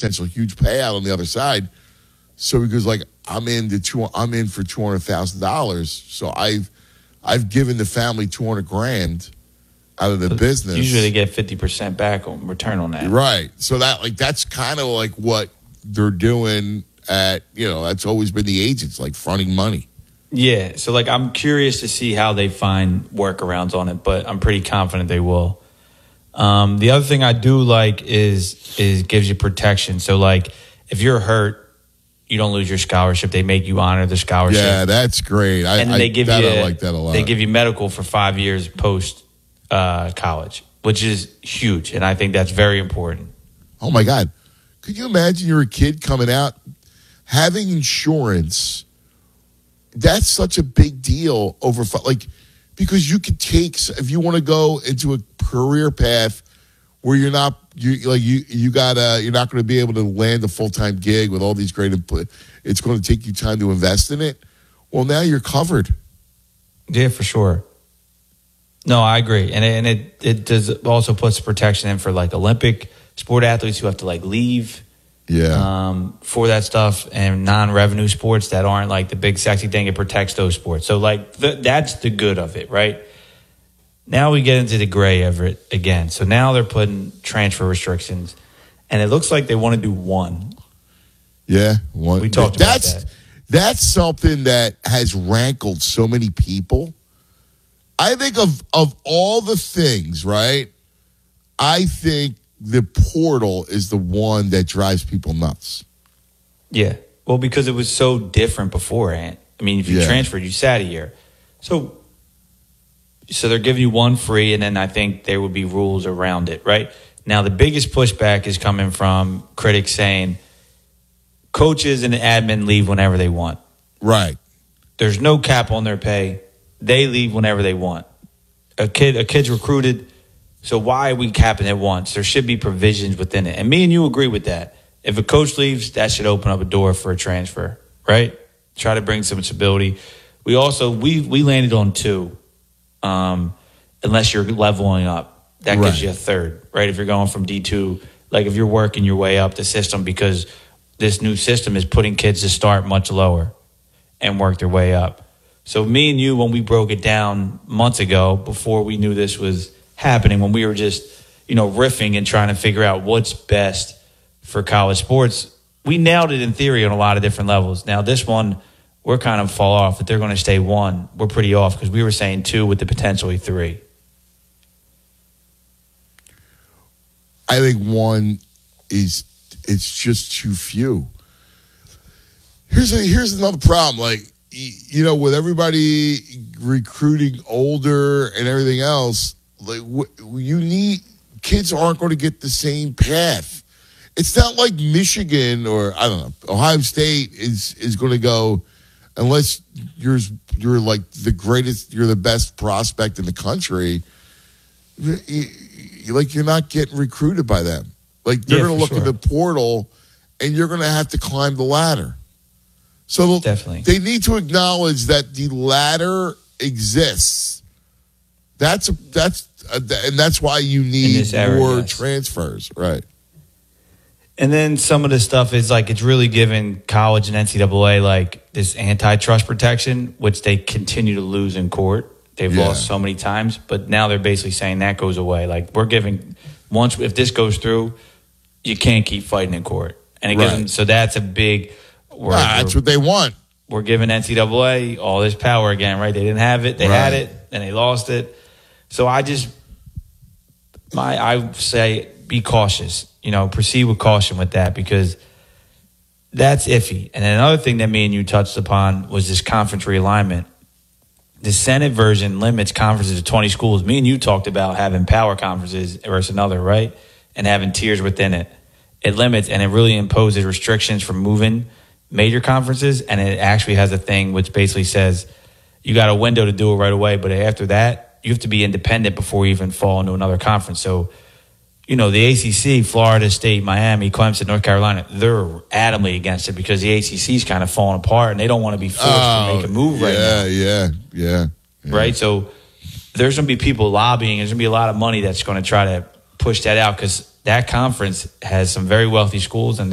potential huge payout on the other side. So he goes like, I'm in for $200,000. So I've given the family $200,000 out of the business. Usually they get 50% back on return on that. Right. So that's kind of like what they're doing at, that's always been the agents, like fronting money. Yeah. So like, I'm curious to see how they find workarounds on it, but I'm pretty confident they will. The other thing I do like is gives you protection. So like, if you're hurt, you don't lose your scholarship. They make you honor the scholarship. Yeah, that's great. I like that a lot. They give you medical for 5 years post college, which is huge, and I think that's very important. Oh my God, could you imagine you're a kid coming out having insurance? That's such a big deal because you could take, if you want to go into a career path where you're not going to be able to land a full-time gig with all these great input. It's going to take you time to invest in it. Well, now you're covered. Yeah, for sure. No, I agree. And it does also puts protection in for like Olympic sport athletes who have to like leave for that stuff, and non-revenue sports that aren't like the big sexy thing. It protects those sports. So like that's the good of it, right? Now we get into the gray of it again. So now they're putting transfer restrictions, and it looks like they want to do one. Yeah, one. We talked about that. That's something that has rankled so many people. I think of all the things, right? I think the portal is the one that drives people nuts. Yeah. Well, because it was so different beforehand. I mean, if you transferred, you sat a year. So they're giving you one free, and then I think there would be rules around it, right? Now, the biggest pushback is coming from critics saying coaches and admin leave whenever they want. Right. There's no cap on their pay. They leave whenever they want. A kid's recruited, so why are we capping it once? There should be provisions within it. And me and you agree with that. If a coach leaves, that should open up a door for a transfer, right? Try to bring some stability. We landed on 2. Unless you're leveling up, that gives you a third, right? If you're going from D2, like if you're working your way up the system, because this new system is putting kids to start much lower and work their way up. So me and you, when we broke it down months ago, before we knew this was happening, when we were just, riffing and trying to figure out what's best for college sports, we nailed it in theory on a lot of different levels. Now this one, we're kind of fall off. If they're going to stay 1, we're pretty off because we were saying 2 with the potentially 3. I think 1 it's just too few. Here's another problem. Like, with everybody recruiting older and everything else, like kids aren't going to get the same path. It's not like Michigan or Ohio State is going to go. Unless you're like the greatest, you're the best prospect in the country, you're not getting recruited by them. Like they're going to look at the portal, and you're going to have to climb the ladder. So definitely, they need to acknowledge that the ladder exists. That's why you need more transfers, right? And then some of the stuff is like it's really given college and NCAA like this antitrust protection, which they continue to lose in court. They've lost so many times, but now they're basically saying that goes away. Like we're giving if this goes through, you can't keep fighting in court, and it gives them, so that's a big. That's what they want. We're giving NCAA all this power again, right? They didn't have it, they had it, and they lost it. So I say be cautious. Proceed with caution with that because that's iffy. And then another thing that me and you touched upon was this conference realignment. The Senate version limits conferences to 20 schools. Me and you talked about having power conferences versus another, right? And having tiers within it. It limits and it really imposes restrictions for moving major conferences. And it actually has a thing which basically says you got a window to do it right away. But after that, you have to be independent before you even fall into another conference. So, the ACC, Florida State, Miami, Clemson, North Carolina, they're adamantly against it because the ACC is kind of falling apart and they don't want to be forced to make a move right now. Yeah. Right? So there's going to be people lobbying. There's going to be a lot of money that's going to try to push that out because that conference has some very wealthy schools and